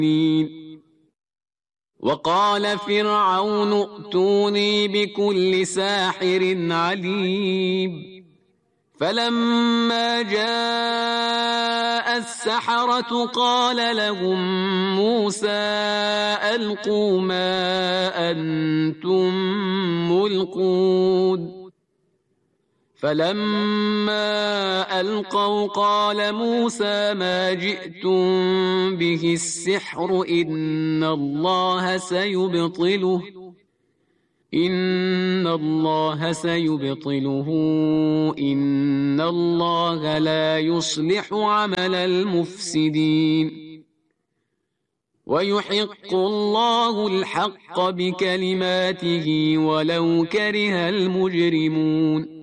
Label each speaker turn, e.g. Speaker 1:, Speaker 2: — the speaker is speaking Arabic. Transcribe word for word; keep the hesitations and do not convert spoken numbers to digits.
Speaker 1: وقال فرعون ائتوني بكل ساحر عليم فلما جاء السحرة قال لهم موسى ألقوا ما أنتم ملقون فلما ألقوا قال موسى ما جئتم به السحر إن الله سيبطله إن الله سيبطله إن الله لا يصلح عمل المفسدين ويحق الله الحق بكلماته ولو كره المجرمون